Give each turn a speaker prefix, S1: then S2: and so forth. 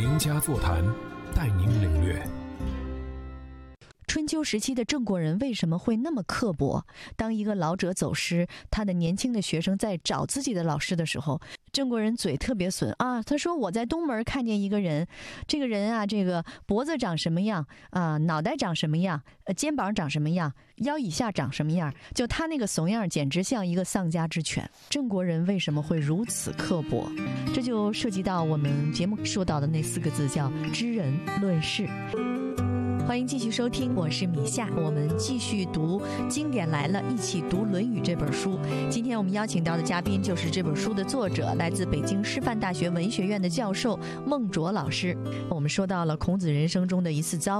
S1: 名家座谈，带您领略
S2: 春秋时期的郑国人为什么会那么刻薄？当一个老者走失，他的年轻的学生在找自己的老师的时候，郑国人嘴特别损啊，他说我在东门看见一个人，这个人啊，这个脖子长什么样啊，脑袋长什么样，肩膀长什么样，腰以下长什么样，就他那个怂样简直像一个丧家之犬。郑国人为什么会如此刻薄？这就涉及到我们节目说到的那4个字，叫知人论事。欢迎继续收听，我是米夏，我们继续读经典来了，一起读《论语》这本书。今天我们邀请到的嘉宾就是这本书的作者，来自北京师范大学文学院的教授孟卓老师。我们说到了孔子人生中的一次遭